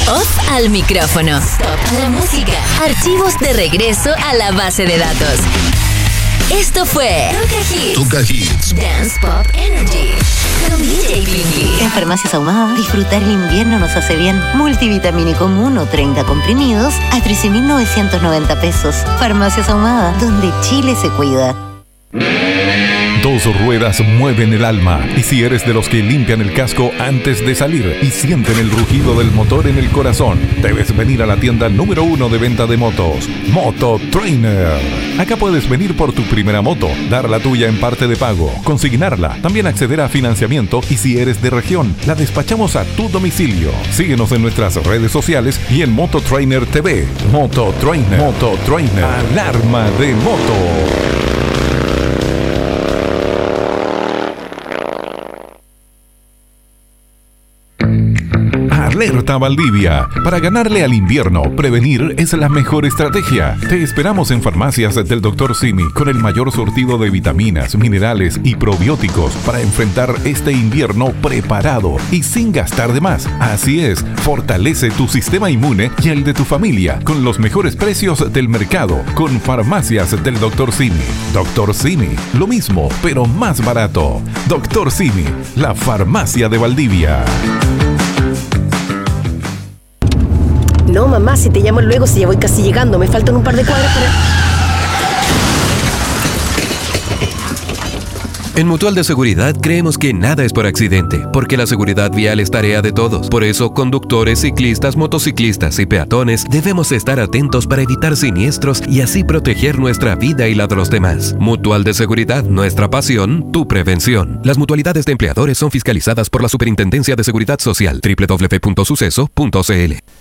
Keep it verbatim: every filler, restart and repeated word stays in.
Off al micrófono. Stop a la música. Archivos de regreso a la base de datos. Esto fue Toca Hits. Toca Hits. Dance Pop Energy. Con D J Blingy. En Farmacias Ahumada, disfrutar el invierno nos hace bien. Multivitamínico uno, treinta comprimidos a trece mil novecientos noventa pesos. Farmacias Ahumada, donde Chile se cuida. Dos ruedas mueven el alma, y si eres de los que limpian el casco antes de salir y sienten el rugido del motor en el corazón, debes venir a la tienda número uno de venta de motos, Moto Trainer. Acá puedes venir por tu primera moto, dar la tuya en parte de pago, consignarla, también acceder a financiamiento, y si eres de región, la despachamos a tu domicilio. Síguenos en nuestras redes sociales y en Moto Trainer T V. Moto Trainer, Moto Trainer, alarma de moto. Alerta Valdivia. Para ganarle al invierno, prevenir es la mejor estrategia. Te esperamos en Farmacias del doctor Simi con el mayor surtido de vitaminas, minerales y probióticos para enfrentar este invierno preparado y sin gastar de más. Así es, fortalece tu sistema inmune y el de tu familia con los mejores precios del mercado con Farmacias del doctor Simi. doctor Simi, lo mismo, pero más barato. doctor Simi, la farmacia de Valdivia. No, mamá, si te llamo luego, si ya voy casi llegando. Me faltan un par de cuadras para... En Mutual de Seguridad creemos que nada es por accidente, porque la seguridad vial es tarea de todos. Por eso, conductores, ciclistas, motociclistas y peatones debemos estar atentos para evitar siniestros y así proteger nuestra vida y la de los demás. Mutual de Seguridad, nuestra pasión, tu prevención. Las mutualidades de empleadores son fiscalizadas por la Superintendencia de Seguridad Social. doble u doble u doble u punto suceso punto c l.